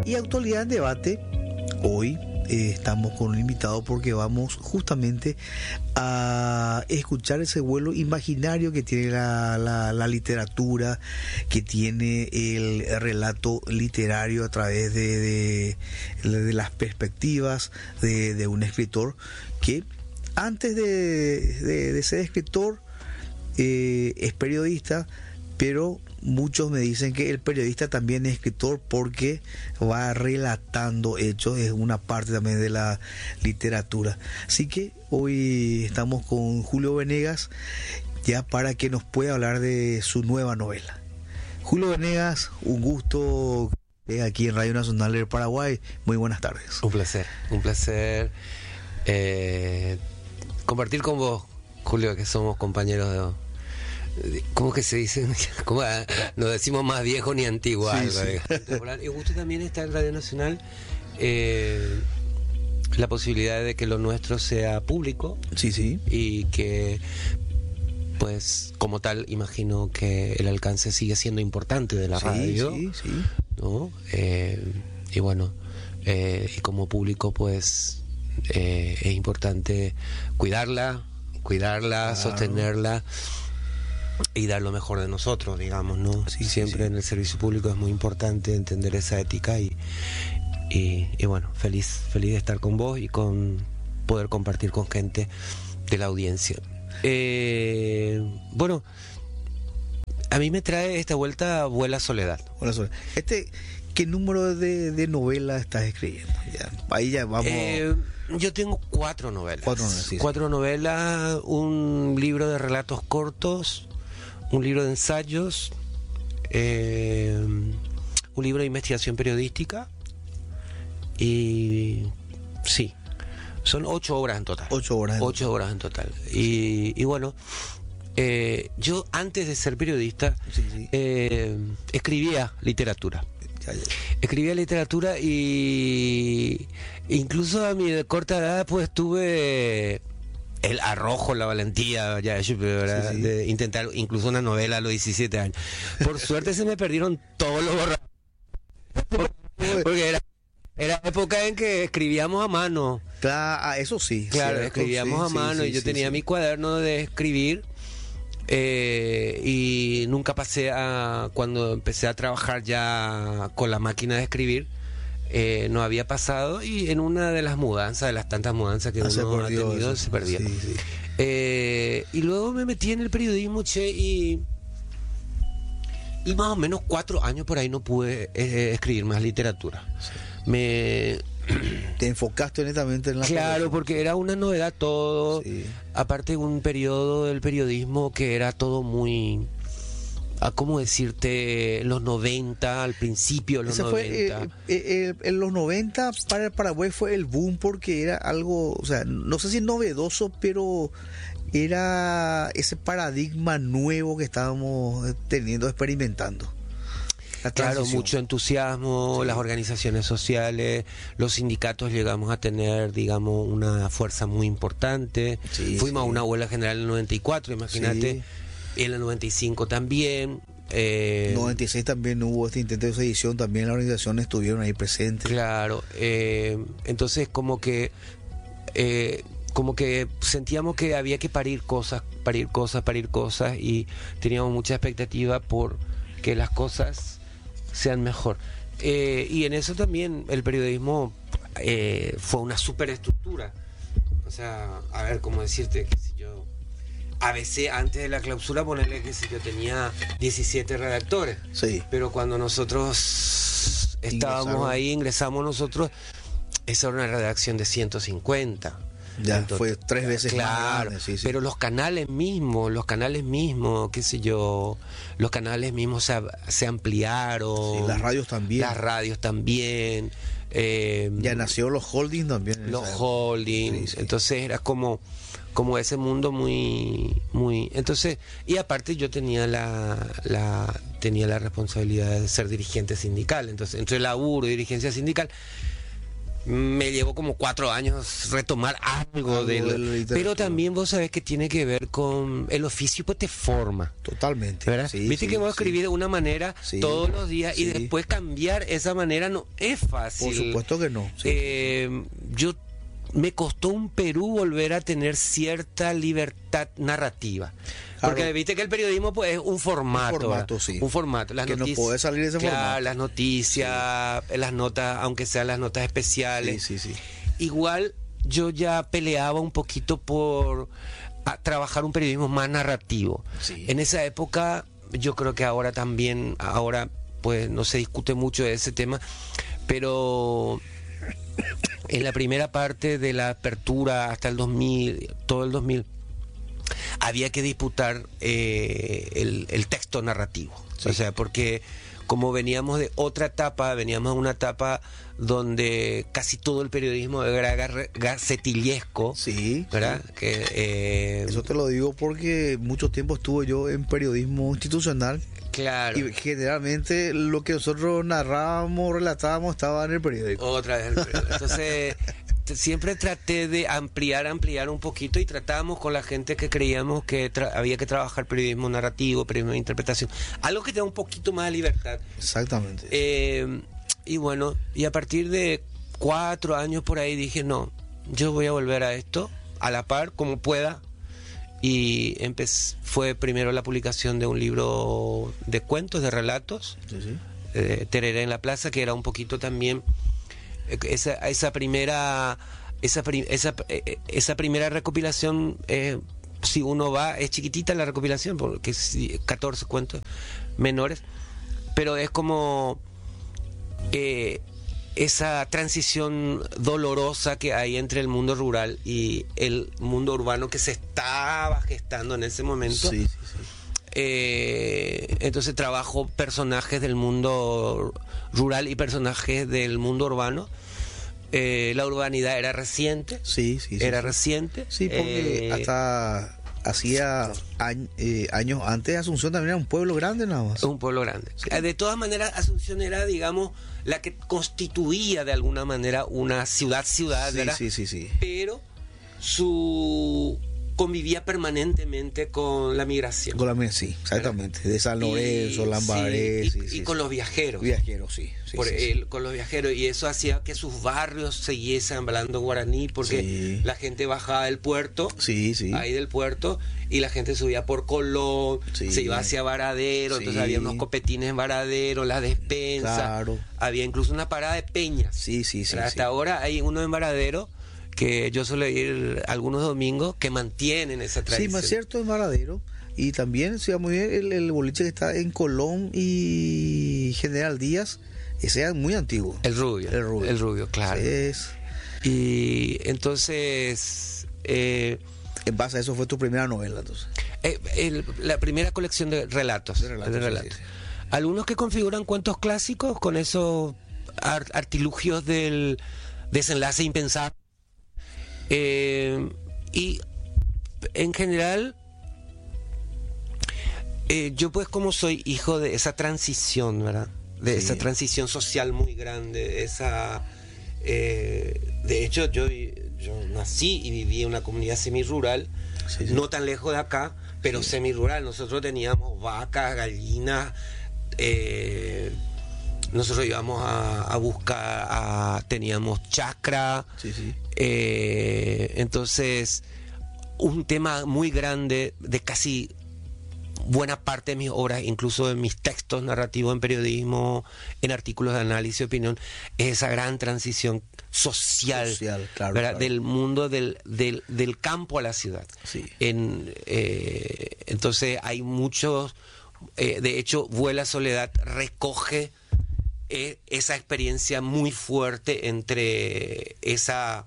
Y Actualidad en Debate, hoy estamos con un invitado porque vamos justamente a escuchar ese vuelo imaginario que tiene la literatura, que tiene el relato literario a través de las perspectivas de un escritor que antes de ser escritor es periodista, pero muchos me dicen que el periodista también es escritor porque va relatando hechos, es una parte también de la literatura. Así que hoy estamos con Julio Venegas ya para que nos pueda hablar de su nueva novela. Julio Venegas, un gusto aquí en Radio Nacional del Paraguay. Muy buenas tardes. Un placer compartir con vos, Julio, que somos compañeros de... ¿Cómo que se dice? ¿Cómo? No decimos más viejo ni antiguo. Sí, algo, sí. Y gusto también está en Radio Nacional la posibilidad de que lo nuestro sea público. Sí. Y que, pues, como tal, imagino que el alcance sigue siendo importante de la radio. Sí. ¿No? Y bueno, y como público, pues, es importante cuidarla, claro, sostenerla y dar lo mejor de nosotros, digamos, ¿no? Siempre en el servicio público es muy importante entender esa ética y bueno, feliz de estar con vos y con poder compartir con gente de la audiencia. Bueno, a mí me trae esta vuelta Vuela Soledad. ¿Qué número de novela estás escribiendo? Ahí ya vamos. Yo tengo 4 novelas. 4 novelas, un libro de relatos cortos, un libro de ensayos, un libro de investigación periodística y sí, son 8 obras en total. 8 horas en total. Y bueno, yo antes de ser periodista escribía literatura. Escribía literatura y incluso a mi corta edad pues tuve el arrojo, la valentía de intentar incluso una novela a los 17 años. Por suerte se me perdieron todos los borradores porque era época en que escribíamos a mano. Claro, eso sí. Claro, escribíamos a mano y yo tenía mi cuaderno de escribir. Y nunca pasé cuando empecé a trabajar ya con la máquina de escribir, no había pasado, y en una de las mudanzas, de las tantas mudanzas que uno ha tenido, se perdía. Y luego me metí en el periodismo, y más o menos 4 años por ahí no pude escribir más literatura. Te enfocaste netamente en la... Claro, porque era una novedad todo. Aparte, un periodo del periodismo que era todo muy... ¿Cómo decirte? Los 90, al principio de los 90. En los 90 para el Paraguay fue el boom porque era algo, o sea, no sé si novedoso, pero era ese paradigma nuevo que estábamos experimentando. Claro, mucho entusiasmo, las organizaciones sociales, los sindicatos llegamos a tener, digamos, una fuerza muy importante. Fuimos a una huelga general en el 94, imagínate, en el 95 también. 96 también hubo este intento de sedición, también las organizaciones estuvieron ahí presentes. Claro, entonces como que sentíamos que había que parir cosas, y teníamos mucha expectativa por que las cosas sean mejor. Y en eso también el periodismo fue una superestructura. O sea, a ver, cómo decirte, que si yo a veces antes de la clausura ponerle que si yo tenía 17 redactores, pero cuando nosotros ingresamos nosotros, esa era una redacción de 150. Ya, entonces, fue 3 veces más grande, pero los canales mismos, qué sé yo, los canales mismos se ampliaron. Las radios también. Ya nació los holdings también. Los holdings, entonces era como ese mundo muy... Entonces, y aparte yo tenía tenía la responsabilidad de ser dirigente sindical, entonces entre laburo y dirigencia sindical, me llevó como 4 años retomar algo de la del... literatura. Pero también vos sabés que tiene que ver con el oficio, pues te forma. Totalmente. ¿Verdad? Sí, Viste sí, que vos sí. escribís de una manera Sí, todos los días y sí. después cambiar esa manera no es fácil. Por supuesto que no. Sí. Yo me costó un Perú volver a tener cierta libertad narrativa. Claro. Porque viste que el periodismo pues es un formato. Un formato, ¿verdad? sí. Un formato. Las Que no puede salir de ese formato. Las noticias, las notas, aunque sean las notas especiales. Sí, sí, sí. Igual yo ya peleaba un poquito por trabajar un periodismo más narrativo. Sí. En esa época, yo creo que ahora también, ahora pues no se discute mucho de ese tema, pero en la primera parte de la apertura hasta el 2000, todo el 2000, había que disputar el texto narrativo. Sí. O sea, porque como veníamos de otra etapa, veníamos de una etapa donde casi todo el periodismo era gacetillesco, Sí, ¿verdad? sí. Que, Eso te lo digo porque mucho tiempo estuve yo en periodismo institucional claro. y generalmente lo que nosotros narrábamos, relatábamos estaba en el periódico. Otra vez el periódico. Entonces, siempre traté de ampliar un poquito y tratábamos con la gente que creíamos que había que trabajar periodismo narrativo, periodismo de interpretación, algo que te da un poquito más de libertad. Exactamente. Y bueno, y a partir de 4 años por ahí dije, no, yo voy a volver a esto, a la par, como pueda. Y fue primero la publicación de un libro de cuentos, de relatos, Sí, sí. Tereré en la Plaza, que era un poquito también esa primera recopilación. Si uno va, es chiquitita la recopilación, porque es 14 cuentos menores, pero es como esa transición dolorosa que hay entre el mundo rural y el mundo urbano que se estaba gestando en ese momento. Sí, sí, sí. Entonces trabajo personajes del mundo rural y personajes del mundo urbano. La urbanidad era reciente. Sí, sí, sí, era sí. reciente. Sí, porque hasta hacía años antes Asunción también era un pueblo grande nada más. Un pueblo grande. Sí. De todas maneras, Asunción era, digamos, la que constituía de alguna manera una ciudad, ¿verdad? Sí, sí, sí, sí. Pero convivía permanentemente con la migración. Sí, exactamente. De San Lorenzo, Lambaré. Y con los viajeros. Viajeros, sí. Con los viajeros. Y eso hacía que sus barrios siguiesen hablando guaraní, porque Sí. la gente bajaba del puerto, Sí, sí. ahí del puerto, y la gente subía por Colón, Sí. se iba hacia Varadero, Sí. entonces había unos copetines en Varadero, la despensa. Claro. Había incluso una parada de peñas. Sí, sí, sí. Hasta ahora hay uno en Varadero, que yo suelo ir algunos domingos, que mantienen esa Sí, tradición. más cierto, en Varadero. Y también, si vamos a ver, el boliche que está en Colón y General Díaz, ese es muy antiguo. El rubio, claro. Es, Y entonces... en base a eso fue tu primera novela, entonces. la primera colección de relatos. De relatos, sí, sí. Algunos que configuran cuentos clásicos con esos artilugios del desenlace impensado. Y en general, yo pues como soy hijo de esa transición, ¿verdad? De Sí. esa transición social muy grande, de hecho yo nací y viví en una comunidad semirural, Sí, sí. no tan lejos de acá, pero Sí. semirural. Nosotros teníamos vacas, gallinas, nosotros íbamos a buscar, teníamos chacra. Sí, sí. Entonces, un tema muy grande de casi buena parte de mis obras, incluso en mis textos narrativos en periodismo, en artículos de análisis y opinión, es esa gran transición social, Claro, ¿verdad? claro. Del mundo del campo a la ciudad. Sí. Entonces hay muchos, de hecho, Vuela Soledad recoge esa experiencia muy fuerte entre esa...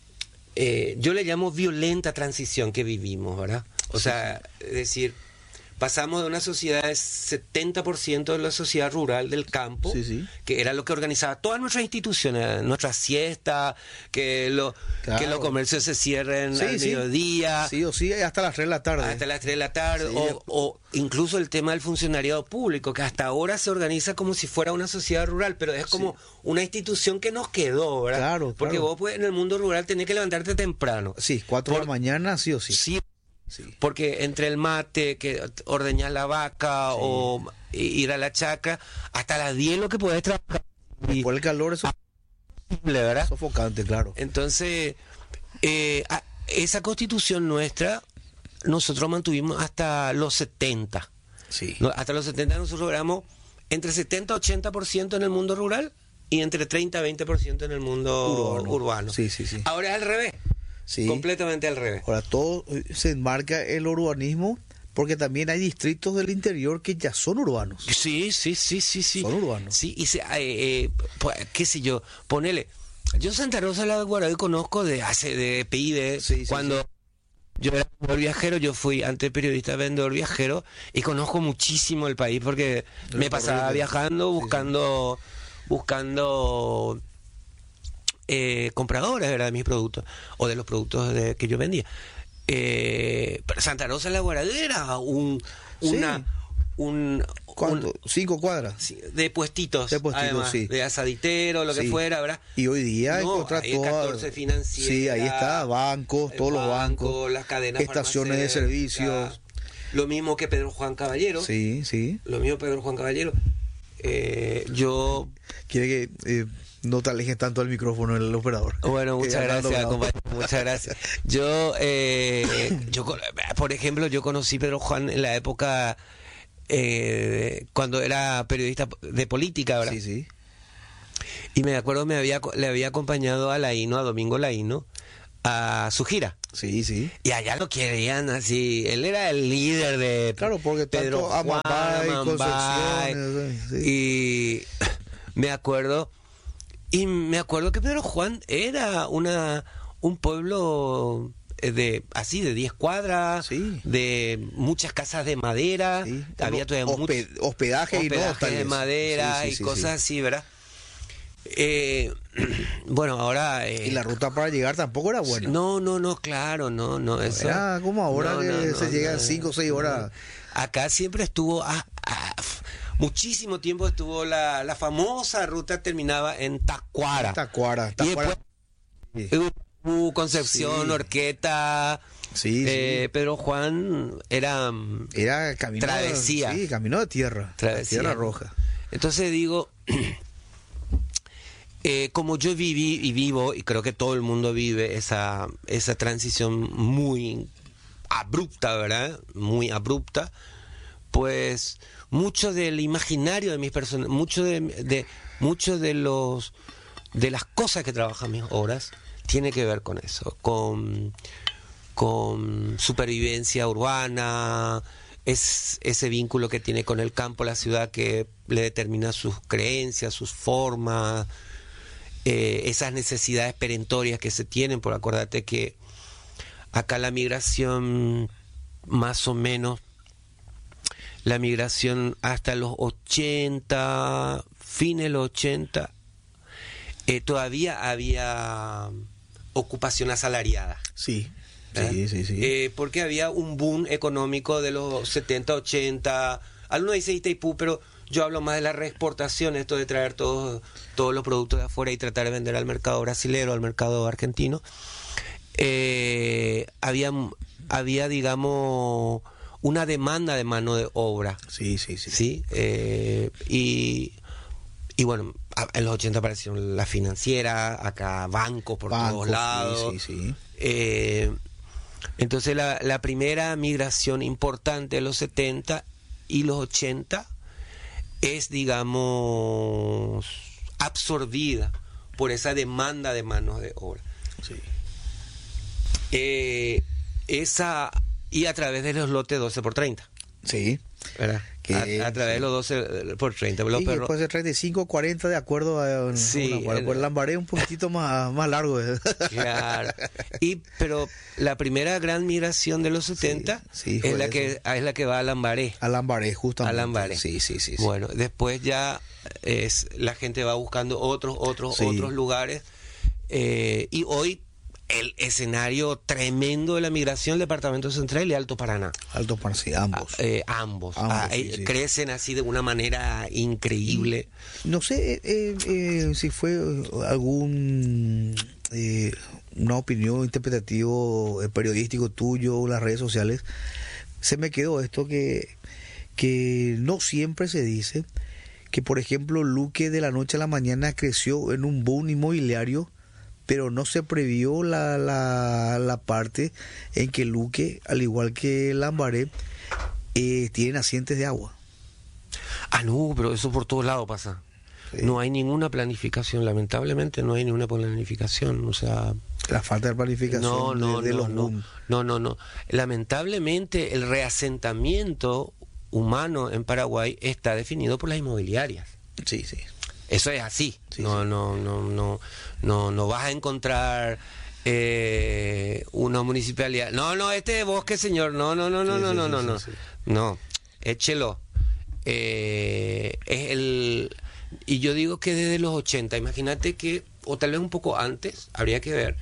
yo le llamo violenta transición que vivimos, ¿verdad? O sea, es decir, pasamos de una sociedad de 70% de la sociedad rural del campo, Sí, sí. que era lo que organizaba todas nuestras instituciones, nuestra siesta, que los Claro. comercios se cierren Sí, al sí. mediodía, Sí o sí, hasta las 3 de la tarde. hasta las 3 de la tarde, Sí. o incluso el tema del funcionariado público, que hasta ahora se organiza como si fuera una sociedad rural, pero es como una institución que nos quedó, ¿verdad? Claro, Porque claro. vos pues, en el mundo rural tenés que levantarte temprano. Sí, 4 de la Por- mañana, sí o sí. Sí, Sí. porque entre el mate, que ordeñar la vaca o ir a la chacra, hasta las 10 lo que podés trabajar. Y, Por el calor es ¿verdad? sofocante, claro. Entonces, esa constitución nuestra, nosotros mantuvimos hasta los 70. Sí. Hasta los 70 nosotros logramos entre 70 y 80% en el mundo rural y entre 30 y 20% en el mundo urbano. Sí, sí, sí. Ahora es al revés, Sí. completamente al revés. Ahora todo se enmarca el urbanismo porque también hay distritos del interior que ya son urbanos. Sí. Son urbanos. Sí, y qué sé yo, ponele. Yo Santa Rosa de la Guaraí conozco de PIB, Sí, sí, cuando yo era vendedor viajero, yo fui antes periodista vendedor viajero y conozco muchísimo el país porque me pasaba Recorrido. viajando buscando compradores, ¿verdad? De mis productos o de los productos que yo vendía. Pero Santa Rosa de la Guaraí era ¿Cuánto? 5 cuadras. sí, de puestitos, De puestitos, además, sí. de asaditero, lo que Sí. fuera, ¿verdad? Y hoy día No, encontrar hay 14 financieras. Sí, ahí está, bancos, todos los bancos, las cadenas estaciones de farmacéuticas, servicios. Lo mismo que Pedro Juan Caballero. Sí, sí. Lo mismo Pedro Juan Caballero. Yo Quiere que no te alejes tanto del micrófono el operador. Bueno, muchas Que gracias, Arnaldo Bravo. compañero, muchas gracias. Por ejemplo, yo conocí a Pedro Juan en la época cuando era periodista de política, ¿verdad? Sí, sí. Y me acuerdo le había acompañado a Domingo Laíno, a su gira. Sí, sí. Y allá lo querían así. Él era el líder de Claro, porque Pedro tanto Juan, Amambay, Amambay, Concepción, sí. Y me acuerdo que Pedro Juan era un pueblo de 10 cuadras, Sí. de muchas casas de madera, Sí. había todavía Hospedaje y no de hostales. madera Sí, sí, y sí, cosas así, ¿verdad? Bueno, ahora Y la ruta para llegar tampoco era buena. no, claro, no, eso Era como ahora no, que no, se no, llega en no, 5 o 6 horas. Acá siempre estuvo muchísimo tiempo estuvo la famosa ruta, terminaba en Tacuara. Tacuara. Y después hubo Concepción, Sí. Horqueta, Sí, sí. Pedro Juan era Era camino travesía. Sí, camino de tierra. Travesía. Tierra roja. Entonces digo, como yo viví y vivo, y creo que todo el mundo vive esa transición muy abrupta, ¿verdad? Muy abrupta, pues mucho del imaginario de mis personas, mucho de las cosas que trabajan mis obras, tiene que ver con eso, con supervivencia urbana, es ese vínculo que tiene con el campo, la ciudad, que le determina sus creencias, sus formas, esas necesidades perentorias que se tienen, por acuérdate que acá la migración, más o menos, la migración hasta los 80, fines de los 80, todavía había ocupación asalariada. Sí. ¿Eh? Sí. Porque había un boom económico de los 70, 80. Algunos dicen Itaipú, pero yo hablo más de la reexportación, esto de traer todos los productos de afuera y tratar de vender al mercado brasilero, al mercado argentino. Había, digamos, una demanda de mano de obra. Sí. ¿Sí? Y bueno, en los 80 aparecieron la financiera, acá bancos por todos lados. Sí. Entonces la primera migración importante de los 70 y los 80 es, digamos, absorbida por esa demanda de manos de obra. Sí. Y a través de los lotes 12 por 30. Sí. ¿verdad? A través de los 12 por 30. Los y perros, después de 35, 40 de acuerdo a sí, pues el lambaré es un poquitito más largo. Claro. Pero la primera gran migración de los 70 sí, es la que va a Lambaré. A Lambaré, justamente. A Lambaré. Sí. Bueno, después ya la gente va buscando otros lugares. Y hoy el escenario tremendo de la migración, el Departamento Central y Alto Paraná. Alto Paraná, sí, ambos. Sí. Crecen así de una manera increíble. No sé si fue algún una opinión interpretativo periodístico tuyo o las redes sociales. Se me quedó esto que no siempre se dice que, por ejemplo, Luque de la noche a la mañana creció en un boom inmobiliario, pero no se previó la parte en que Luque, al igual que Lambaré, tiene nacientes de agua. No, pero eso por todos lados pasa. Sí. No hay ninguna planificación, lamentablemente no hay ninguna planificación, o sea... La falta de planificación de los boom. No. Lamentablemente el reasentamiento humano en Paraguay está definido por las inmobiliarias. Sí. Eso es así. Sí, no vas a encontrar una municipalidad. No, este bosque, señor. No. No, échelo. Y yo digo que desde los 80, imagínate que, o tal vez un poco antes, habría que ver,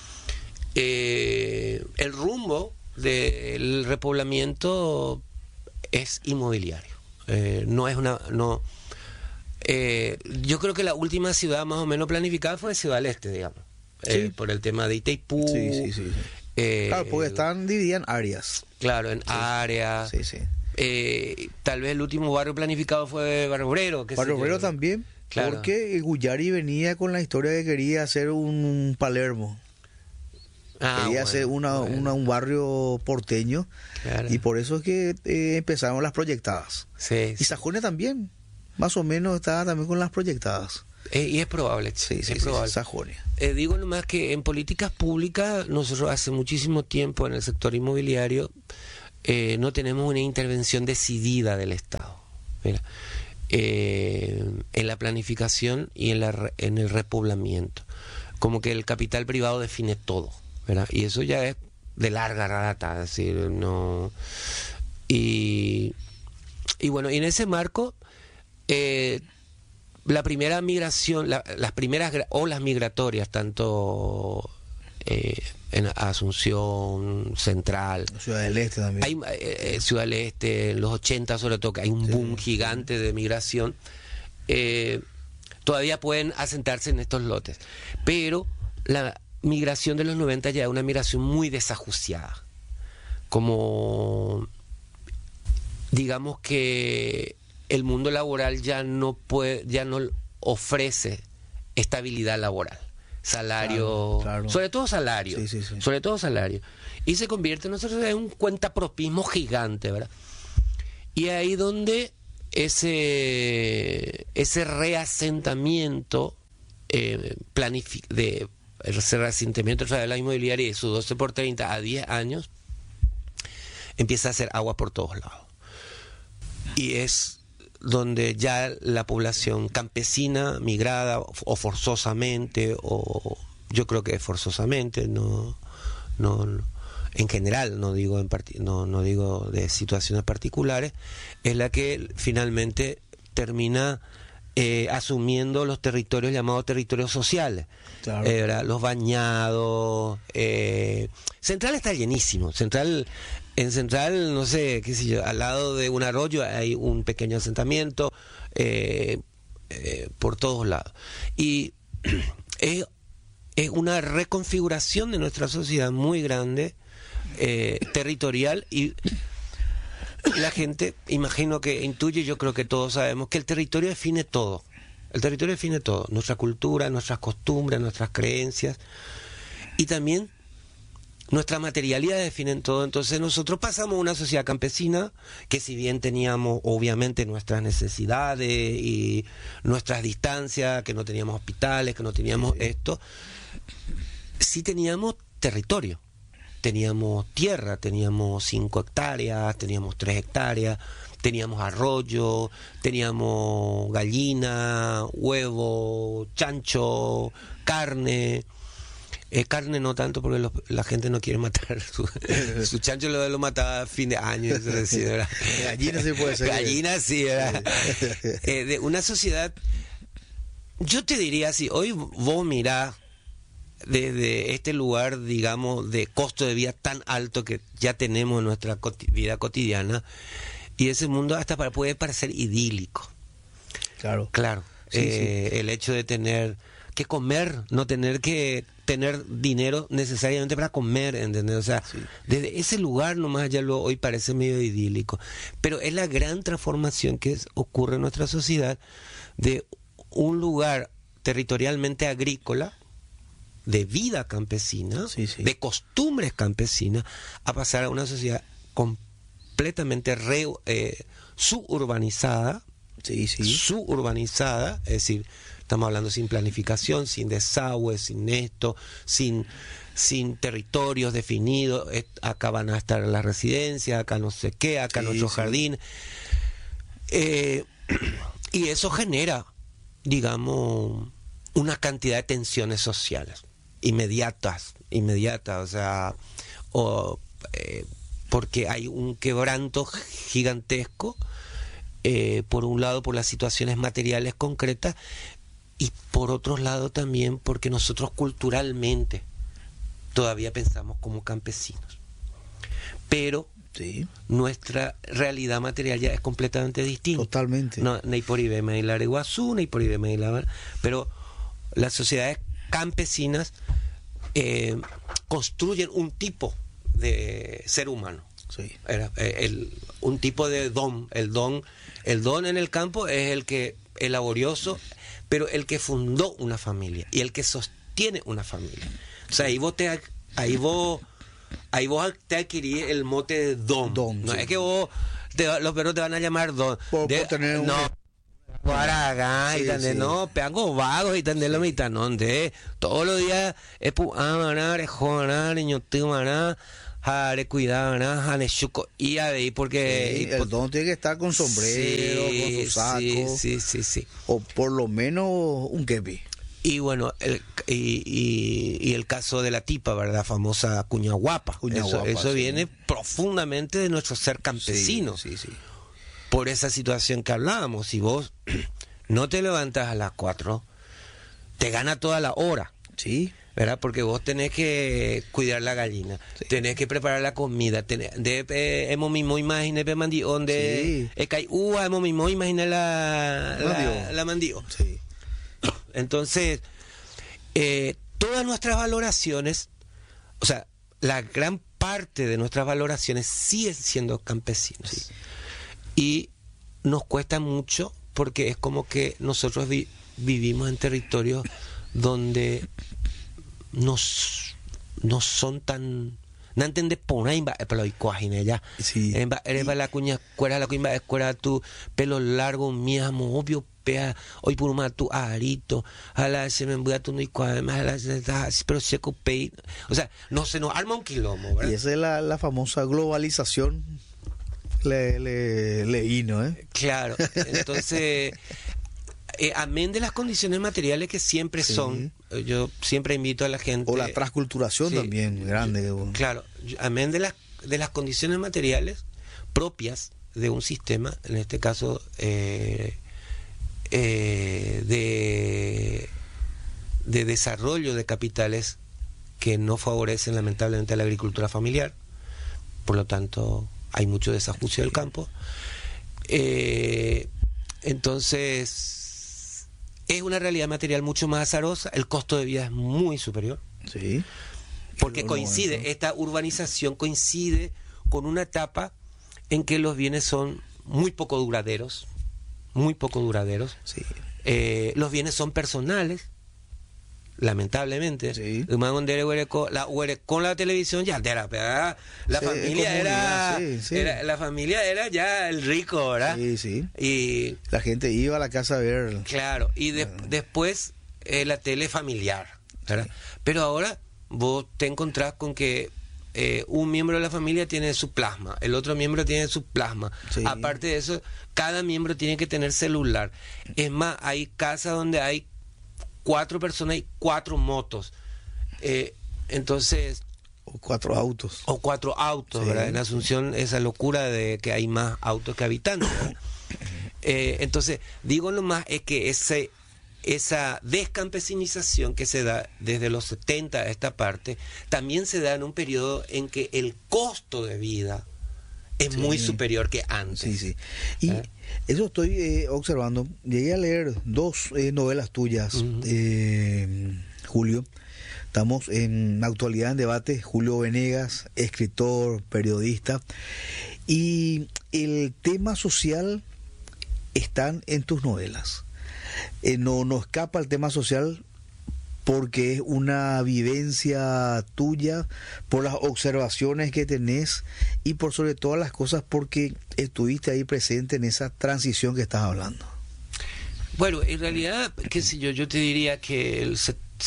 el rumbo del repoblamiento es inmobiliario. Yo creo que la última ciudad más o menos planificada fue Ciudad del Este, digamos. Sí. Por el tema de Itaipú. Sí. Claro, porque están divididas en áreas. Claro, en áreas. Sí. Tal vez el último barrio planificado fue Barrio Obrero. Barrio Obrero también, claro. Porque Guyari venía con la historia de que quería hacer un Palermo. Quería hacer un barrio porteño. Claro. Y por eso es que empezaron las proyectadas. Sí. Y Sajonia también, más o menos, estaba también con las proyectadas. Y es probable. Sí, probable. Sajonia. Digo nomás que en políticas públicas, nosotros hace muchísimo tiempo en el sector inmobiliario no tenemos una intervención decidida del Estado. Mira, en la planificación y en el repoblamiento. Como que el capital privado define todo, ¿verdad? Y eso ya es de larga data, es decir, no... Y bueno, y en ese marco, la primera migración, las primeras olas migratorias, tanto en Asunción, Central, Ciudad del Este también. Hay Ciudad del Este, en los 80 sobre todo, que hay un boom gigante de migración, todavía pueden asentarse en estos lotes. Pero la migración de los 90 ya es una migración muy desajuciada. Como, digamos que el mundo laboral ya no ofrece estabilidad laboral. Salario, claro. Sobre todo salario, sobre todo salario, y se convierte en un cuentapropismo gigante, ¿verdad? Y ahí donde ese reasentamiento ese reasentamiento de la inmobiliaria y su 12 por 30 a 10 años empieza a hacer agua por todos lados, y es donde ya la población campesina, migrada o forzosamente, o yo creo que forzosamente, no en general, no digo de situaciones particulares, es la que finalmente termina asumiendo los territorios llamados territorios sociales. Claro. Los bañados. Central está llenísimo. En Central, no sé, qué sé yo, al lado de un arroyo hay un pequeño asentamiento, por todos lados. Y es una reconfiguración de nuestra sociedad muy grande, territorial, y la gente, imagino que intuye, yo creo que todos sabemos, que el territorio define todo. El territorio define todo, nuestra cultura, nuestras costumbres, nuestras creencias, y también nuestra materialidad definen todo. Entonces nosotros pasamos a una sociedad campesina que, si bien teníamos obviamente nuestras necesidades y nuestras distancias, que no teníamos hospitales, que no teníamos esto, sí teníamos territorio, teníamos tierra, teníamos 5 hectáreas, teníamos 3 hectáreas, teníamos arroyo, teníamos gallina, huevo, chancho, carne. Carne no tanto porque la gente no quiere matar su chancho, lo mataba a fin de año, eso decía, ¿verdad? Gallina sí puede ser. Gallina sí, ¿verdad? De una sociedad, yo te diría así, hoy vos mirás desde este lugar, digamos, de costo de vida tan alto que ya tenemos en nuestra vida cotidiana, y ese mundo hasta puede parecer idílico. Claro. Sí. El hecho de tener que comer, no tener que tener dinero necesariamente para comer, ¿entendés? O sea, sí, desde ese lugar nomás ya hoy parece medio idílico. Pero es la gran transformación que ocurre en nuestra sociedad de un lugar territorialmente agrícola, de vida campesina, sí, sí, de costumbres campesinas, a pasar a una sociedad completamente suburbanizada, sí, sí, suburbanizada, es decir, estamos hablando sin planificación, sin desagüe, sin esto, sin territorios definidos. Acá van a estar las residencias, acá no sé qué, acá sí, nuestro jardín. Y eso genera, digamos, una cantidad de tensiones sociales inmediatas, o sea, porque hay un quebranto gigantesco, por un lado por las situaciones materiales concretas, y por otro lado también porque nosotros culturalmente todavía pensamos como campesinos, pero sí, nuestra realidad material ya es completamente distinta. Totalmente. No, pero las sociedades campesinas construyen un tipo de ser humano. Sí. Un tipo de don. El don en el campo es el laborioso, pero el que fundó una familia y el que sostiene una familia. O sea, ahí vos te adquirís el mote de don. No sí, es que los perros te van a llamar don. Por tener no. Guaragá, y también no, peango vagos y también lo mitad, no, todos los días es niño cuidado, y ahí porque el don tiene que estar con sombrero, con su saco, sí, o por lo menos un kepi. Y bueno, y el caso de la tipa, ¿verdad? Famosa cuña guapa. Eso sí, viene profundamente de nuestro ser campesino. Sí. Por esa situación que hablábamos, si vos no te levantas a las 4, te gana toda la hora. Sí. ¿Verdad? Porque vos tenés que cuidar la gallina, sí, tenés que preparar la comida, hemos mismo imaginé donde hemos mismo imaginé la mandío. Sí. Entonces, todas nuestras valoraciones, o sea, la gran parte de nuestras valoraciones siguen siendo campesinas. Sí. Y nos cuesta mucho porque es como que nosotros vivimos en territorios donde no son tan, no entiendes por ahí pero coagine ya eres la cuña escuela tu pelo largo miamo obvio pea hoy por un tu arito a la se me envía tu no y pero seco pei, o sea, no se nos arma un quilombo, ¿verdad? Y esa es la famosa globalización leí, ¿no? Claro, entonces amén de las condiciones materiales que siempre son, yo siempre invito a la gente, o la transculturación también grande, claro, amén de las condiciones materiales propias de un sistema, en este caso de desarrollo de capitales que no favorecen lamentablemente a la agricultura familiar, por lo tanto hay mucho desajuste del campo, entonces es una realidad material mucho más azarosa, el costo de vida es muy superior. Sí. Porque esta urbanización coincide con una etapa en que los bienes son muy poco duraderos. Sí. Los bienes son personales, lamentablemente. Sí. Con la televisión ya la familia era la familia era ya el rico, ¿verdad? Sí. Y la gente iba a la casa a ver. Claro, y después la tele familiar, ¿verdad? Sí. Pero ahora vos te encontrás con que un miembro de la familia tiene su plasma, el otro miembro tiene su plasma. Sí. Aparte de eso, cada miembro tiene que tener celular. Es más, hay casas donde hay 4 personas y 4 motos. Entonces... O 4 autos. O 4 autos, Sí. ¿verdad? En Asunción, esa locura de que hay más autos que habitantes, ¿verdad? Entonces, digo nomás es que esa descampesinización que se da desde los 70 a esta parte, también se da en un periodo en que el costo de vida es Sí. muy superior que antes. Sí, sí. Y eso estoy observando. Llegué a leer 2 novelas tuyas, Ujú. Julio. Estamos en actualidad en debate. Julio Venegas, escritor, periodista. Y el tema social están en tus novelas. No escapa el tema social porque es una vivencia tuya, por las observaciones que tenés y por sobre todas las cosas porque estuviste ahí presente en esa transición que estás hablando. Bueno, en realidad, qué sé yo te diría que el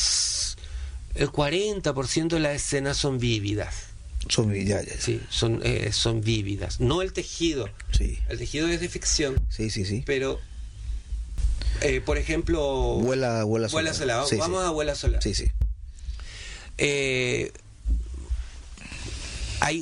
40% de las escenas son vívidas. Son, ya. Sí, son vívidas. No el tejido. Sí. El tejido es de ficción, Sí. pero por ejemplo, Vuela sola. Sí, Vamos sí. a Vuela sola. Sí. Hay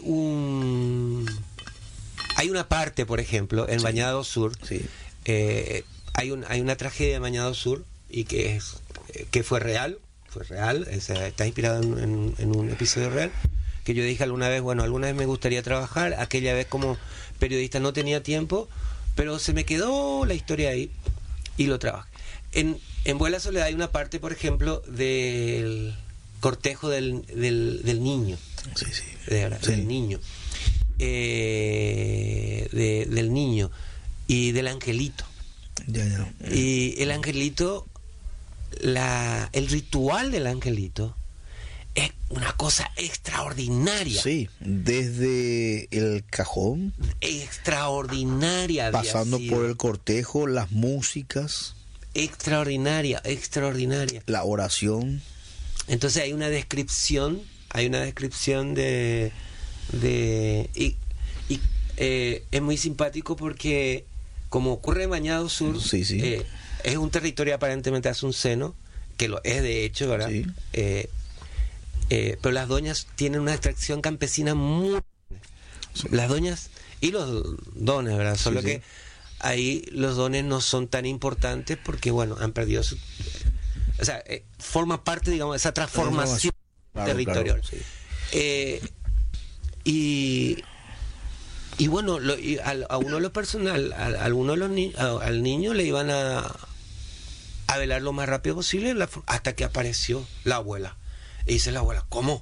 una parte, por ejemplo, en Sí. Bañado Sur. Sí. Hay una tragedia en Bañado Sur y que fue real. Está inspirado en un episodio real. Que yo dije alguna vez me gustaría trabajar. Aquella vez como periodista no tenía tiempo, pero se me quedó la historia ahí y lo trabajé. En Vuela Soledad hay una parte, por ejemplo, del cortejo del niño. Sí. Del niño. Del niño y del angelito. Ya. Y el angelito, el ritual del angelito es una cosa extraordinaria. Sí, desde el cajón, Extraordinaria. pasando por el cortejo, las músicas, Extraordinaria. la oración. Entonces hay una descripción y es muy simpático porque como ocurre en Bañado Sur, Sí. es un territorio aparentemente asunceno, que lo es de hecho, ¿verdad? Sí. Pero las doñas tienen una extracción campesina muy... Sí. Las doñas y los dones, ¿verdad? Solo Sí. que ahí los dones no son tan importantes porque, han perdido su... O sea, forma parte, digamos, de esa transformación territorial. Claro, sí. A uno de lo personal, al niño le iban a velar lo más rápido posible hasta que apareció la abuela. Y dice la abuela, ¿cómo?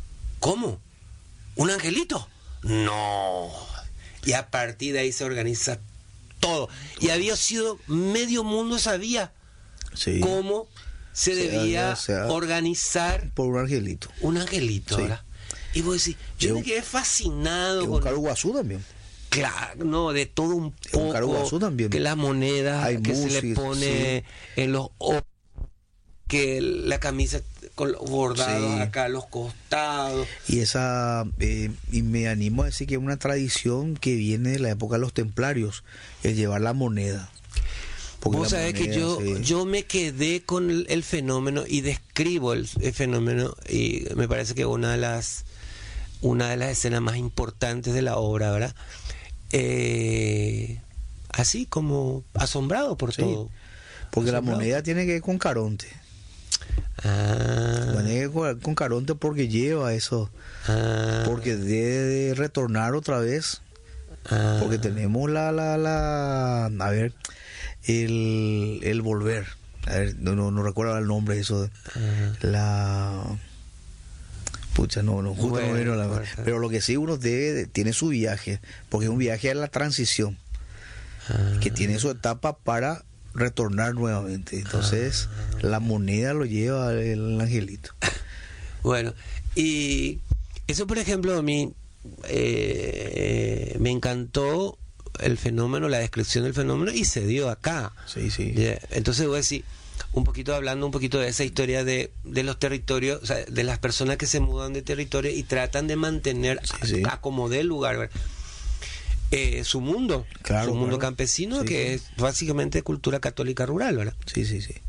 ¿Un angelito? No. Y a partir de ahí se organiza todo. Y había sido, medio mundo sabía Sí. cómo se debía organizar por un angelito. un angelito, Sí. ¿verdad? Y vos decís, yo me quedé fascinado Es un Caruguazú también. Claro, no, de todo un Es un Caruguazú poco, también. que las monedas Hay que se le música, pone en los ojos, que la camisa con los bordados Sí. acá a los costados. Y y me animo a decir que es una tradición que viene de la época de los templarios, el llevar la moneda. Porque Vos la sabés que moneda, yo me quedé con el fenómeno y describo el fenómeno, y me parece que una de las escenas más importantes de la obra, ¿verdad? Así como asombrado por Sí. todo. porque la Asombrado. moneda tiene que ir con Caronte. Ah, Tiene que ir con Caronte porque lleva eso. ah, Porque debe de retornar otra vez. ah. Porque tenemos a ver, el volver. A ver, no recuerdo el nombre de eso. Pucha, justo Bueno, no vino la... puede ser. Pero lo que sí uno tiene su viaje, porque es un viaje a la transición, que tiene su etapa para retornar nuevamente. Entonces, la moneda lo lleva el angelito. Bueno, y eso, por ejemplo, a mí me encantó el fenómeno, la descripción del fenómeno, y se dio acá. Sí. Entonces voy a decir, un poquito hablando un poquito de esa historia de los territorios, o sea, de las personas que se mudan de territorio y tratan de mantener a como dé lugar, ¿verdad? Su mundo, claro, su mundo claro. campesino, Sí, que sí. es básicamente cultura católica rural, ¿verdad? Sí, sí, sí.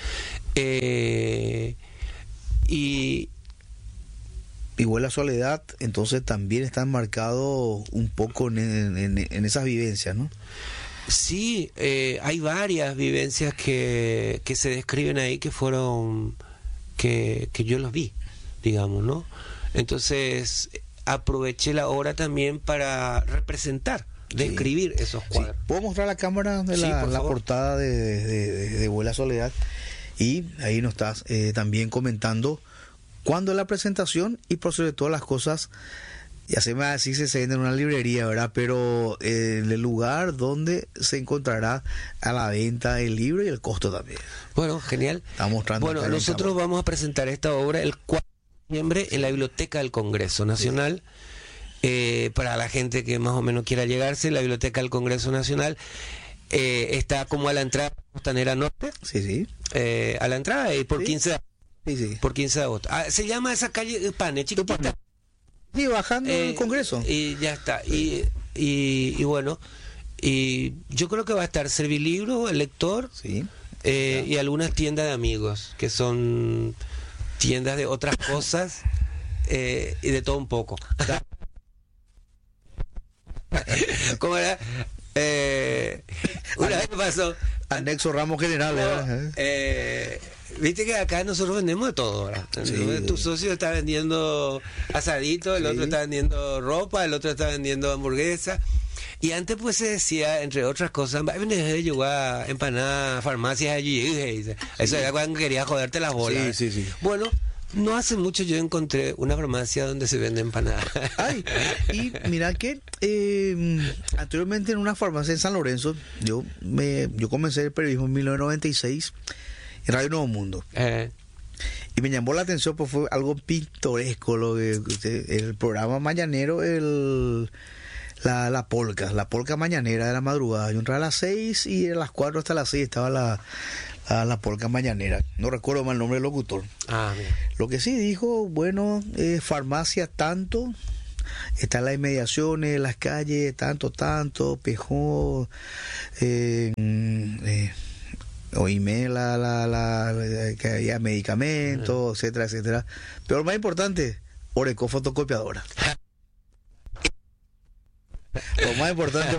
Y Igual la soledad, entonces también está enmarcado un poco en esas vivencias, ¿no? sí, hay varias vivencias que se describen ahí que fueron que yo los vi, digamos, ¿no? Entonces aproveché la obra también para representar, describir esos cuadros. Sí. ¿Puedo mostrar la cámara de Sí, por la favor. portada de Vuela Soledad? Y ahí nos estás también comentando cuándo es la presentación y por sobre todo las cosas, ya se me va a decir se vende en una librería, ¿verdad? Pero el lugar donde se encontrará a la venta el libro y el costo también. Bueno, genial. Está mostrando Bueno, acá en la nosotros cámara. vamos a presentar esta obra el 4 de noviembre en la Biblioteca del Congreso Nacional. Para la gente que más o menos quiera llegarse, la Biblioteca del Congreso Nacional está como a la entrada Costanera Norte, Sí, sí. a la entrada y por Sí. 15 Sí, sí. por 15 de agosto. Se llama esa calle Pane, chiquitita. Sí, bajando el Congreso. Y ya está. Y bueno, y yo creo que va a estar Servilibro, el lector, Sí. y algunas tiendas de amigos, que son tiendas de otras cosas y de todo un poco. ¿Cómo era? Una vez me pasó. Anexo Ramos General, ¿verdad? Viste que acá nosotros vendemos de todo, ¿verdad? Sí. Tu socio está vendiendo asadito, el Sí. otro está vendiendo ropa, el otro está vendiendo hamburguesa. Y antes pues se decía, entre otras cosas, va a venir a empanada, farmacias allí. Dice. Eso era cuando quería joderte las bolas. Sí, sí, sí. Bueno, no hace mucho yo encontré una farmacia donde se vende empanadas. Ay, y mira que anteriormente en una farmacia en San Lorenzo, yo comencé el periodismo en 1996 en Radio Nuevo Mundo. Y me llamó la atención porque fue algo pintoresco el programa mañanero, la polca mañanera de la madrugada. Yo entraba a las 6 y a las 4 hasta las 6 estaba la polca mañanera. No recuerdo mal el nombre del locutor. Mira. Lo que sí dijo, bueno, farmacia tanto, están las inmediaciones, las calles, tanto, Pejó, oíme que había medicamentos, etcétera, etcétera. Pero lo más importante, Oreco fotocopiadora. Lo más importante,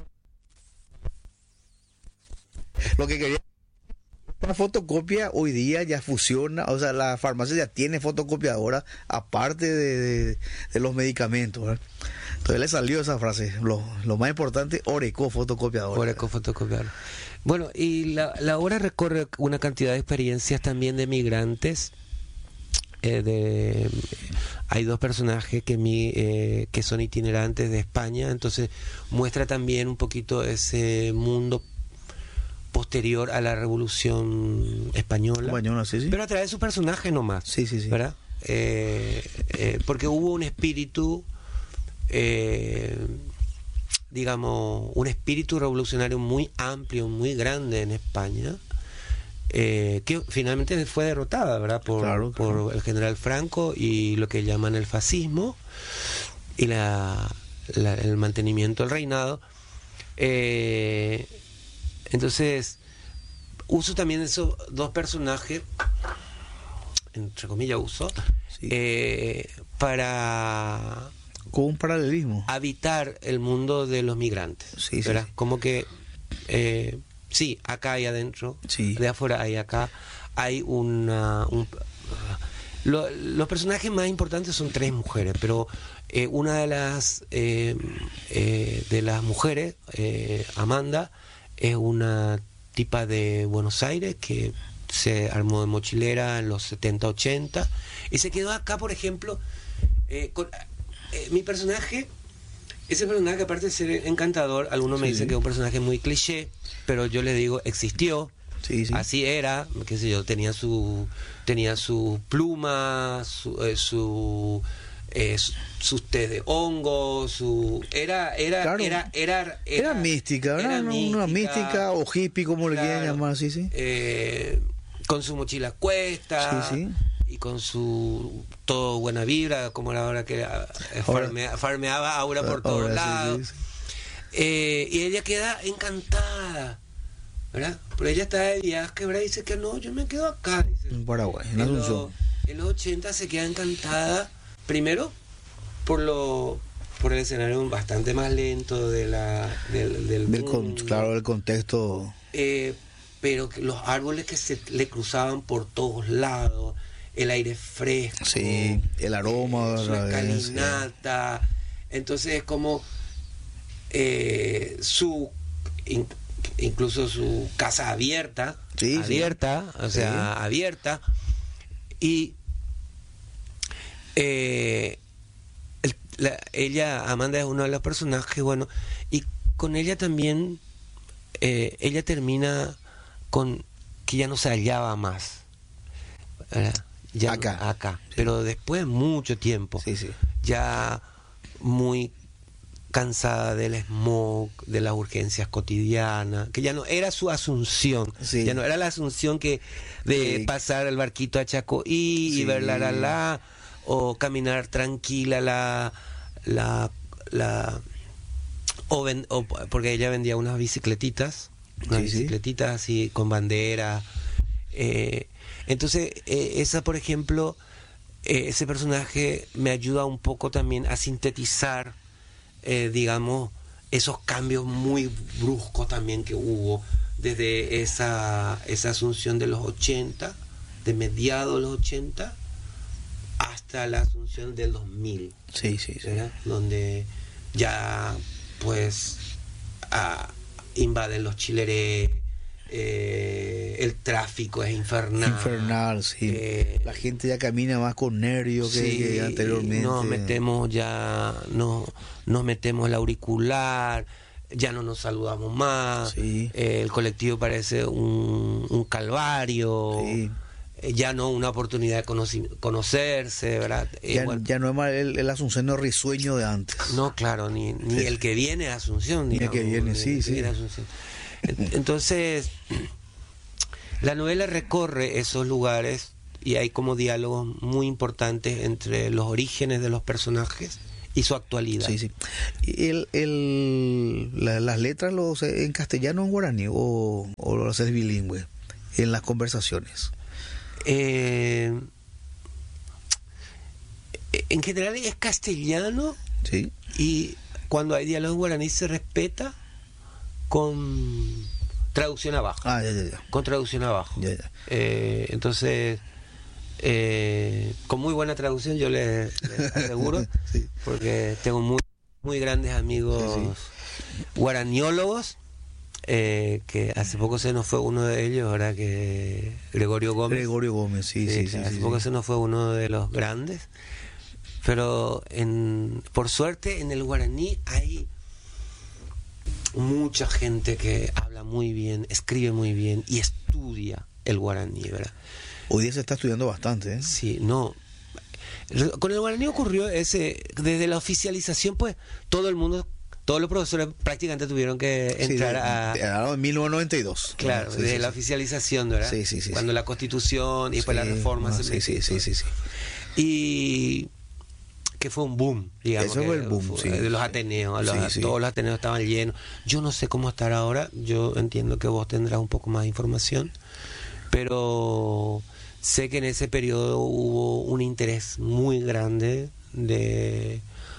lo que quería. La fotocopia hoy día ya funciona, o sea, la farmacia ya tiene fotocopiadora aparte de los medicamentos, ¿verdad? Entonces le salió esa frase, lo más importante, Oreco fotocopiadora. Oreco fotocopiadora. Bueno, y la obra recorre una cantidad de experiencias también de migrantes. Hay dos personajes que son itinerantes de España, entonces muestra también un poquito ese mundo posterior a la Revolución Española, Sí, sí. pero a través de su personaje nomás, Sí, sí, sí. ¿verdad? Porque hubo un espíritu, digamos, un espíritu revolucionario muy amplio, muy grande en España, que finalmente fue derrotada, ¿verdad? Claro. Por el general Franco y lo que llaman el fascismo y el mantenimiento del reinado. Entonces, uso también esos dos personajes, entre comillas Sí. para Con un paralelismo. habitar el mundo de los migrantes. Sí, sí, ¿verdad? sí. Como que, sí, acá hay adentro, Sí. de afuera hay acá, hay los personajes más importantes son tres mujeres, pero una de las mujeres, Amanda, es una tipa de Buenos Aires que se armó de mochilera en los 70, 80 y se quedó acá, por ejemplo, mi personaje, ese personaje, aparte de ser encantador, algunos me Sí. dicen que es un personaje muy cliché, pero yo les digo, existió. Sí, sí. Así era, qué sé yo, tenía su pluma, sus té de hongo, era mística, ¿verdad? era Una mística o hippie, como le quieran claro. llamar, sí, sí. con su mochila a cuesta, Sí, sí. y con su todo buena vibra, como era ahora que farmeaba aura por todos Ahora sí, lados. sí, sí. Y ella queda encantada, ¿verdad? Pero ella está de viaje, ¿verdad? Y dice que no, yo me quedo acá. Dice. En Paraguay, en Asunción. En los 80 se queda encantada, primero por el escenario bastante más lento del mundo. Claro, el contexto. Pero que los árboles que se le cruzaban por todos lados, el aire fresco, Sí, el aroma, su escalinata. Entonces es como incluso su casa abierta, Sí, abierta, sí. o sea, Sí. abierta. Y ella, Amanda, es uno de los personajes, bueno, y con ella también, ella termina con que ya no se hallaba más, ¿verdad? Ya acá. Sí. Pero después de mucho tiempo, Sí, sí. ya muy cansada del smog, de las urgencias cotidianas, que ya no era su Asunción, Sí. ya no era la Asunción que de Sí. pasar el barquito a Chacoí y Sí. ver la o caminar tranquila porque ella vendía unas bicicletitas, Sí. bicicletitas así con bandera. Entonces, esa, por ejemplo, ese personaje me ayuda un poco también a sintetizar, digamos, esos cambios muy bruscos también que hubo desde esa Asunción de los 80, de mediados de los 80, hasta la Asunción del 2000. Sí, sí, sí. ¿Verdad? Donde ya, pues, invaden los chilerés, el tráfico es infernal. Infernal, sí. La gente ya camina más con nervios que anteriormente. Nos metemos el auricular, ya no nos saludamos más. Sí. El colectivo parece un calvario. Sí. Ya no una oportunidad de conocerse, ¿verdad? Ya no es más el asunción risueño de antes. No, claro, ni el que viene a Asunción. Ni el que viene, sí. Viene a Asunción. Entonces, la novela recorre esos lugares y hay como diálogos muy importantes entre los orígenes de los personajes y su actualidad. Sí, sí. Las letras en castellano o en guaraní o lo haces bilingüe en las conversaciones. En general es castellano. Sí. Y cuando hay diálogos en guaraní se respeta con traducción abajo. Ya. Con traducción abajo. Ya. Entonces, con muy buena traducción yo les aseguro, Sí. porque tengo muy grandes amigos guaraniólogos, que hace poco se nos fue uno de ellos, ahora que Gregorio Gómez, sí. Hace poco se nos fue uno de los grandes. Pero por suerte en el guaraní hay mucha gente que habla muy bien, escribe muy bien y estudia el guaraní, ¿verdad? Hoy día se está estudiando bastante, ¿eh? Sí, no. Con el guaraní ocurrió desde la oficialización, pues todos los profesores prácticamente tuvieron que entrar en 1992. Claro, desde la oficialización, ¿verdad? Sí. Cuando la Constitución y después la reforma se metió. Sí. Y que fue un boom, digamos. Eso fue el boom, sí. De los Ateneos, Sí. todos los Ateneos estaban llenos. Yo no sé cómo estará ahora, yo entiendo que vos tendrás un poco más de información, pero sé que en ese periodo hubo un interés muy grande de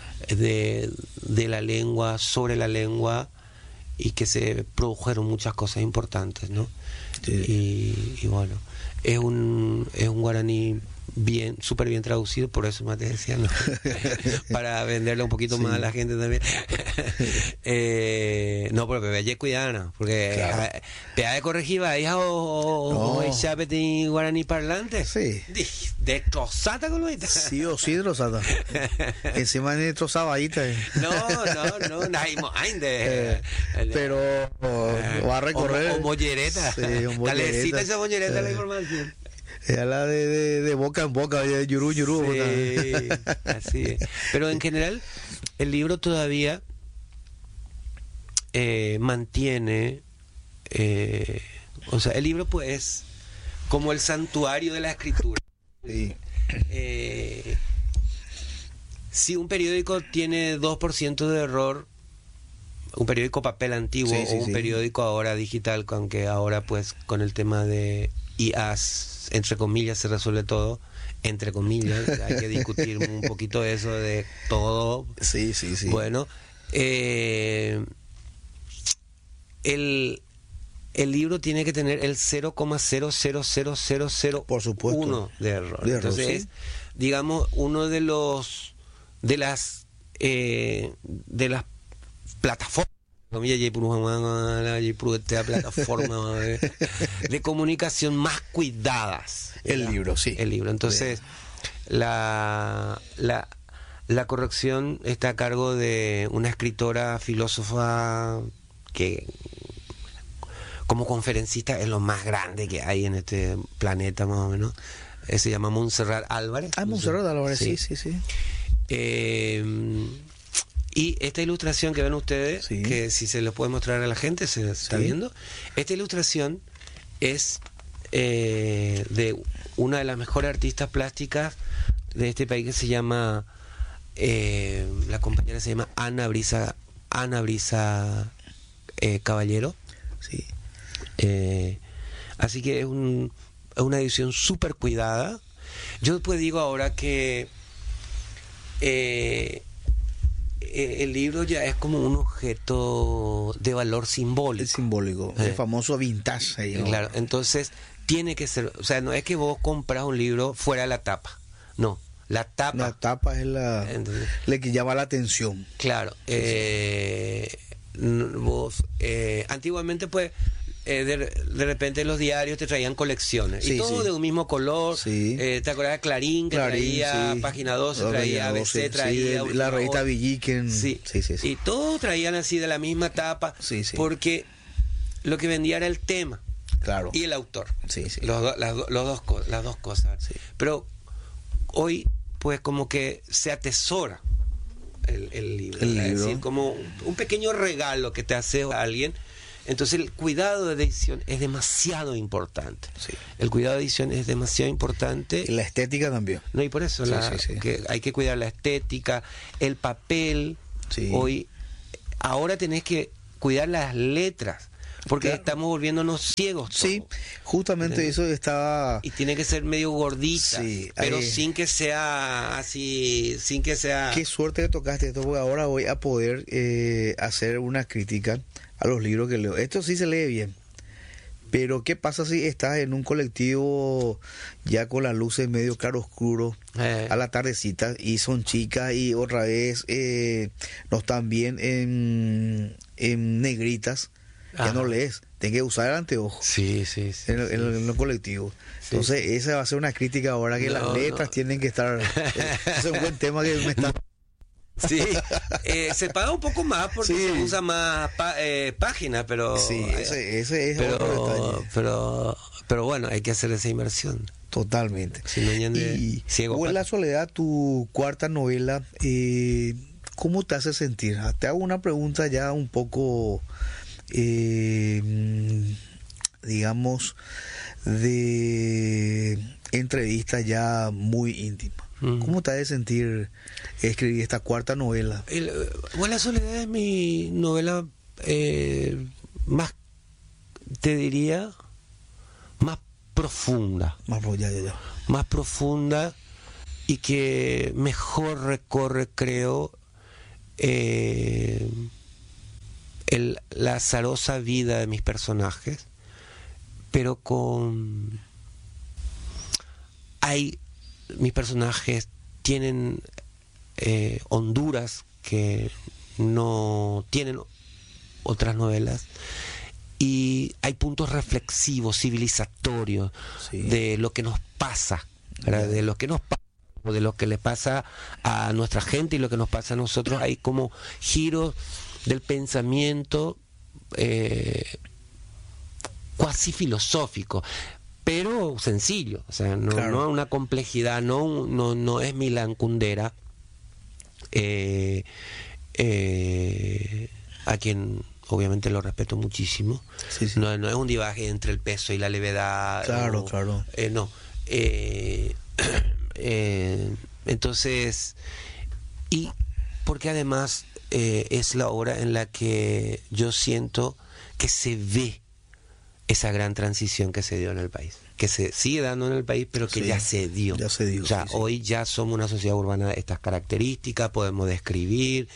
la lengua, sobre la lengua, y que se produjeron muchas cosas importantes, ¿no? Sí. Y bueno, es un guaraní súper bien traducido, por eso más te decía, ¿no? Para venderle un poquito más a la gente también. No, pero pepe cuidado, porque claro. pea de corregiva hija o chapeti guaraní parlante. Sí. Destrozata con lo sí o sí destrozata. Encima de destrozada ahí No, pero va a recorrer o mollereta. Calecita esa mollereta la información. Es la de boca en boca, de yurú. Sí, así es. Pero en general, el libro todavía mantiene, o sea, el libro pues como el santuario de la escritura. Sí. Si un periódico tiene 2% de error, un periódico papel antiguo Sí, sí, o un sí. periódico ahora digital, aunque ahora pues con el tema de IA, entre comillas, se resuelve todo, entre comillas, hay que discutir un poquito eso de todo. Sí, sí, sí. Bueno, el libro tiene que tener el 0,0000001 Por supuesto. de error. De error, Entonces sí. es, digamos, uno de las plataformas, plataforma de comunicación más cuidadas. El ¿verdad? libro, sí. El libro. Entonces, la corrección está a cargo de una escritora filósofa que como conferencista es lo más grande que hay en este planeta, más o menos. Se llama Montserrat Álvarez. Ah, Montserrat Álvarez, sí, Sí. sí, sí. Y esta ilustración que ven ustedes, Sí. que si se lo puede mostrar a la gente, se está Sí. viendo. Esta ilustración es de una de las mejores artistas plásticas de este país, que se llama, la compañera se llama Ana Brisa Caballero. Sí. Así que es una edición súper cuidada. Yo después digo ahora que el libro ya es como un objeto de valor simbólico. Es simbólico. El famoso vintage ahí, ¿no? Claro, entonces tiene que ser, o sea, no es que vos compras un libro fuera de la tapa, no, la tapa. La tapa es la que llama la atención. Claro, vos, antiguamente pues de repente los diarios te traían colecciones, Sí, y todo sí. de un mismo color. Sí. ¿Te acordás de Clarín, que Clarín, traía sí. Página 12, La traía Página ABC, 12, traía sí, la revista Villiquen. Sí. Sí, sí, sí. Y todos traían así de la misma tapa, Sí, sí. porque lo que vendía era el tema Claro. y el autor. Sí, sí. Las dos cosas. Sí. Pero hoy, pues, como que se atesora el libro. El Es libro. decir, como un pequeño regalo que te hace alguien. Entonces, el cuidado de edición es demasiado importante. Sí. El cuidado de edición es demasiado importante. Y la estética también. No, y por eso Sí, sí, sí. que hay que cuidar la estética, el papel. Sí. Hoy, ahora tenés que cuidar las letras, porque Claro. estamos volviéndonos ciegos todos. Sí, justamente eso estaba... Y tiene que ser medio gordita, Sí, pero ahí- sin que sea así, sin que sea... Qué suerte que tocaste esto, porque ahora voy a poder hacer una crítica a los libros que leo. Esto sí se lee bien, pero ¿qué pasa si estás en un colectivo ya con las luces medio claro oscuro a la tardecita y son chicas y otra vez no están bien en negritas? Ya Ajá. no lees, tienes que usar el anteojo Sí, sí, sí. en los colectivos. Entonces, esa va a ser una crítica ahora, que No, las letras no. tienen que estar... Ese es un buen tema que me está... Sí, se paga un poco más porque Sí. se usa más páginas, pero... Sí, ese es otro detalle. pero bueno, hay que hacer esa inversión. Totalmente. Si no, ya de Y ciego. Vuela la Soledad, tu cuarta novela, ¿cómo te hace sentir? Te hago una pregunta ya un poco, digamos, de entrevista ya muy íntima. ¿Cómo te hace sentir escribir esta cuarta novela? Vuela la Soledad es mi novela más, te diría, más profunda. Más profunda y que mejor recorre, creo, la azarosa vida de mis personajes, pero mis personajes tienen honduras que no tienen otras novelas, y hay puntos reflexivos, civilizatorios, Sí. de lo que nos pasa, ¿verdad? De lo que nos pasa, o de lo que le pasa a nuestra gente y lo que nos pasa a nosotros. Hay como giros del pensamiento cuasi filosófico, pero sencillo, o sea, no, Claro. no una complejidad, no es Milan Kundera, a quien obviamente lo respeto muchísimo. Sí, sí. No, no es un divaje entre el peso y la levedad. Claro, claro. No. Entonces, y porque además es la hora en la que yo siento que se ve esa gran transición que se dio en el país, que se sigue dando en el país, pero que Sí, ya se dio. ya se dio, O sea, sí, sí. hoy ya somos una sociedad urbana de estas características, podemos describir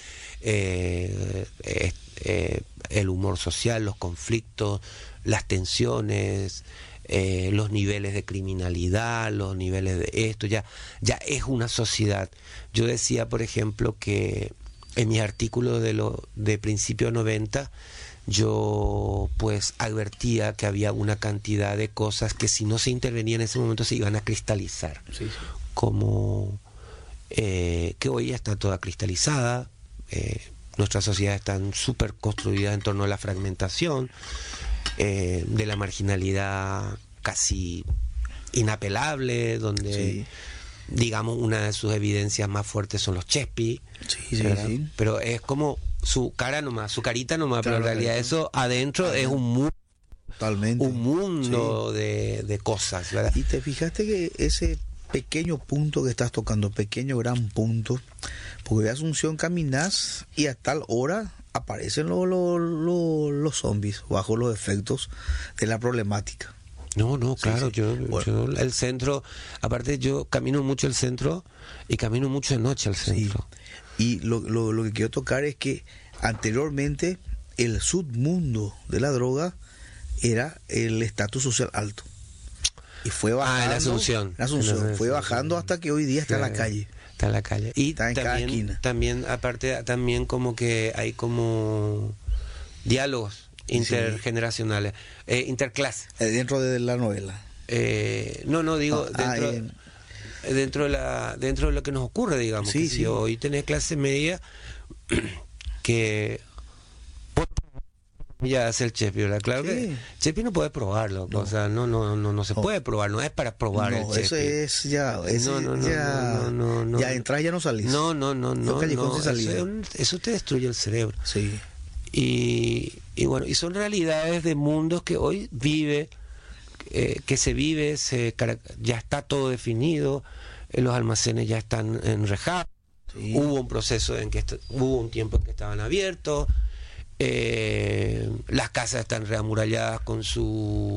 el humor social, los conflictos, las tensiones, los niveles de criminalidad, los niveles de esto, ya es una sociedad. Yo decía, por ejemplo, que en mis artículos de principios 90, yo pues advertía que había una cantidad de cosas que si no se intervenía en ese momento se iban a cristalizar, Sí, sí. como que hoy ya está toda cristalizada. Nuestras sociedades están súper construidas en torno a la fragmentación, de la marginalidad casi inapelable, donde Sí. digamos una de sus evidencias más fuertes son los Chespi, Sí, sí, ¿verdad? sí. Pero es como su cara nomás, su carita nomás, Claro, pero en realidad eso. eso adentro es Totalmente. un mundo de cosas, ¿verdad? Y te fijaste que ese pequeño punto que estás tocando, pequeño gran punto, porque de Asunción caminás y a tal hora aparecen los zombies bajo los efectos de la problemática. No, claro, sí. yo Bueno. el centro, aparte yo camino mucho el centro y camino mucho de noche al Sí. centro. Y lo que quiero tocar es que anteriormente el submundo de la droga era el estatus social alto. Y fue bajando. En Asunción. En Asunción. En Fue Asunción. bajando hasta que hoy día está en la calle. Está en la calle. Y Está en cada esquina. también, aparte, también como que hay como diálogos intergeneracionales, interclases. Dentro de la novela. No, digo, Ah, dentro de lo que nos ocurre, digamos. Sí, que sí. si hoy tenés clase media que ya hace el Chespi, ¿verdad? Claro Sí. que Chespi no puede probarlo, o sea, no se puede probar, no es para probar el No, Chespi. eso es ya. No. Ya entras, ya no salís. No. Callejón sin salida. Eso te destruye el cerebro. Sí. Y bueno, y son realidades de mundos que hoy que se vive, ya está todo definido, los almacenes ya están enrejados, Sí. hubo un proceso hubo un tiempo en que estaban abiertos, las casas están reamuralladas con su